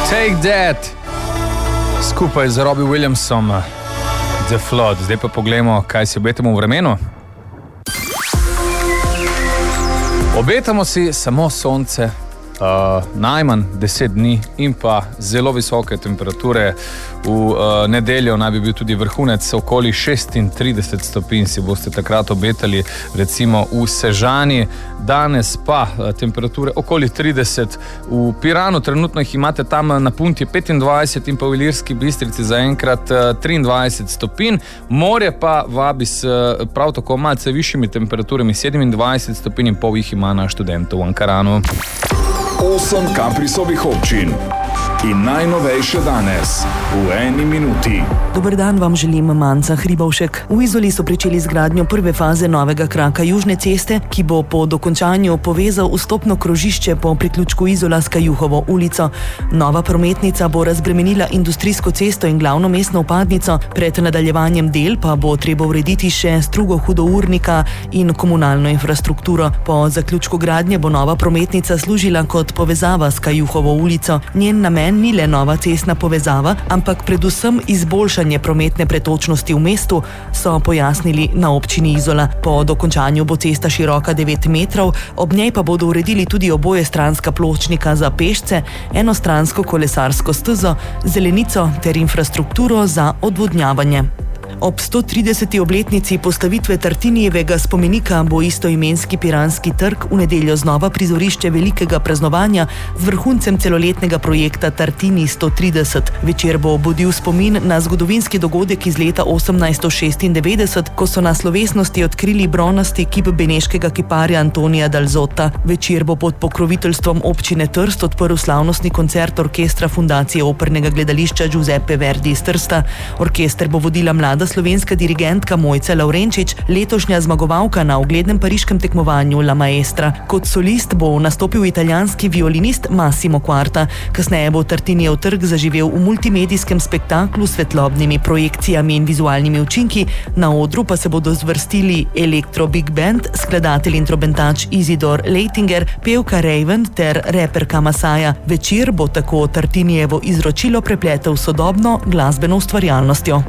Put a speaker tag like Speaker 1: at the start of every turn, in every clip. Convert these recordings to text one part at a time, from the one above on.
Speaker 1: Take That skupaj z Robbie Williamsom, The Flood. Zdaj pa poglejmo, kaj si obetamo v vremenu. Obetamo si samo sonce, najmanj 10 dni in pa zelo visoke temperature. V nedeljo naj bi bil tudi vrhunec, okoli 36 stopinj si boste takrat obetali, recimo v Sežani. Danes pa temperature okoli 30. V Piranu trenutno jih imate tam na punti 25 in pa v Ilirski Bistrici zaenkrat 23 stopinj. Morje pa vabi s prav tako malce višjimi temperaturami, 27 stopinj in pol jih ima na Študentu v Ankaranu.
Speaker 2: 8 Kaprisovih občin in najnovejše danes v 1 minuti.
Speaker 3: Dober dan vam želim, Manca Hribovšek. V Izoli so pričeli zgradnjo prve faze novega kraka Južne ceste, ki bo po dokončanju povezal vstopno krožišče po priključku Izola s Kajuhovo ulico. Nova prometnica bo razbremenila industrijsko cesto in glavno mestno vpadnico, pred nadaljevanjem del pa bo treba urediti še strugo hudournika in komunalno infrastrukturo. Po zaključku gradnje bo nova prometnica služila kot povezava s Kajuhovo ulico. Njen namen ni le nova cestna povezava, ampak predvsem izboljšanje prometne pretočnosti v mestu, so pojasnili na občini Izola. Po dokončanju bo cesta široka 9 metrov, ob njej pa bodo uredili tudi obojestranska pločnika za pešce, enostransko kolesarsko stezo, zelenico ter infrastrukturo za odvodnjavanje. Ob 130. obletnici postavitve Tartinijevega spomenika bo istoimenski Piranski trg v nedeljo znova prizorišče velikega praznovanja z vrhuncem celoletnega projekta Tartini 130. Večer bo budil spomin na zgodovinski dogodek iz leta 1896, ko so na slovesnosti odkrili bronasti kip beneškega kiparja Antonija Dalzota. Večer bo pod pokroviteljstvom občine Trst odprl slavnostni koncert orkestra Fundacije opernega gledališča Giuseppe Verdi iz Trsta. Orkester bo vodila mlada slovenska dirigentka Mojca Lavrenčič, letošnja zmagovalka na uglednem pariškem tekmovanju La Maestra. Kot solist bo nastopil italijanski violinist Massimo Quarta. Kasneje bo Tartinijev trg zaživel v multimedijskem spektaklu s svetlobnimi projekcijami in vizualnimi učinki. Na odru pa se bodo zvrstili Elektro Big Band, skladatelj in trobentač Isidor Leitinger, pevka Raven ter reperka Masaja. Večer bo tako Tartinijevo izročilo prepletel s sodobno glasbeno ustvarjalnostjo.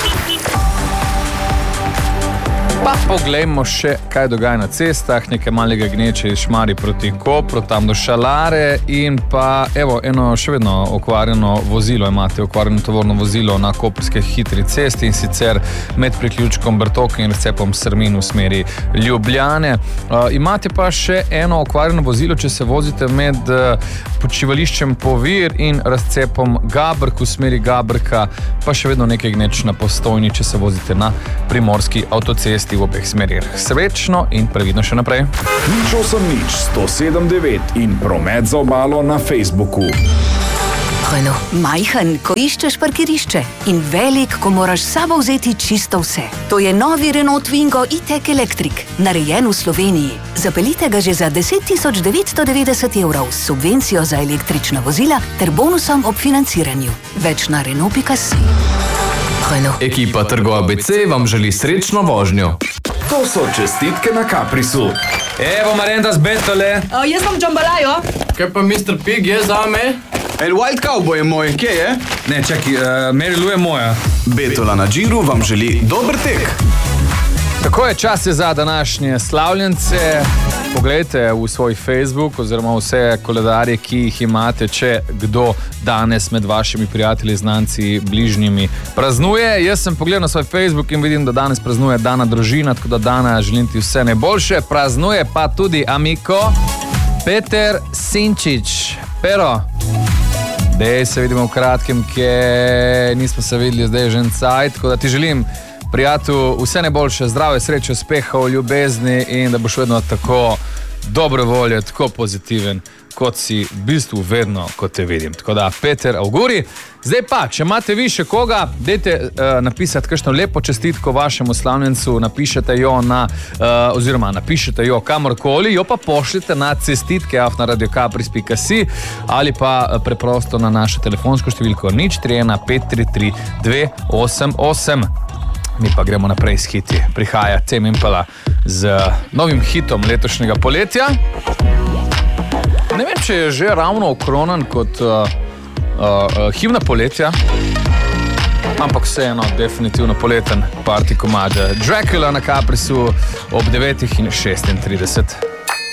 Speaker 1: Pa poglejmo še, kaj dogaja na cestah. Nekaj malega gneče iz Šmarij proti Kopru, tam do Šalare in pa evo, eno še vedno okvarjeno vozilo imate, okvarjeno tovorno vozilo na koprske hitri cesti in sicer med priključkom Brtoke in razcepom Srmin v smeri Ljubljane. Imate pa še eno okvarjeno vozilo, če se vozite med počivališčem Povir in razcepom Gabrk v smeri Gabrka, pa še vedno nekaj gneč na Postojni, če se vozite na primorski avtocesti v obeh smerih. Srečno in previdno še naprej.
Speaker 2: 108-107-9 in promet za obalo na Facebooku.
Speaker 4: Majhen, ko iščeš parkirišče in velik, ko moraš s sabo vzeti čisto vse. To je novi Renault Twingo E-Tech Electric, narejen v Sloveniji. Zapeljite ga že za 10.990 € s subvencijo za električna vozila ter bonusom ob financiranju. Več na Renault.si.
Speaker 5: Ekipa Trgov ABC vam želi srečno vožnjo.
Speaker 2: To so čestitke na Kaprisu.
Speaker 1: Evo Marenda z Betole.
Speaker 6: Jaz sem Džambalajo.
Speaker 5: Kaj pa Mr. Pig je zame?
Speaker 7: El Wild Cowboy je moj, kje je?
Speaker 1: Ne, čaki, Mary Lou je moja.
Speaker 7: Betola na Džiru vam želi dober tek.
Speaker 1: Tako je, čas je za današnje slavljence. Poglejte v svoj Facebook oziroma vse koledarje, ki jih imate, če kdo danes med vašimi prijatelji, znanci, bližnjimi praznuje. Jaz sem pogledal na svoj Facebook in vidim, da danes praznuje Dana družina, tako da Dana, želim ti vse najboljše. Praznuje pa tudi amiko Peter Sinčič. Pero, dej se vidimo v kratkem, kje nismo se videli zdaj že en cajt, tako da ti želim, prijatelju, vse najboljše, zdrave, sreče, uspeha v ljubezni in da boš vedno tako dobre volje, tako pozitiven, kot si v bistvu vedno, kot te vidim. Tako da, Peter, auguri. Zdaj pa, če imate vi še koga, dajte napisati kakšno lepo čestitko vašemu slavljencu, napišete jo napišete jo kamorkoli, jo pa pošljite na cestitke@radiokapris.si ali pa preprosto na našo telefonsko številko 031 533 288. Mi pa gremo naprej s hiti. Prihaja Tame Impala z novim hitom letošnjega poletja. Ne vem, če je že ravno okronan kot himna poletja, ampak vseeno definitivno poleten party komadža. Dracula na Caprisu ob 9:36.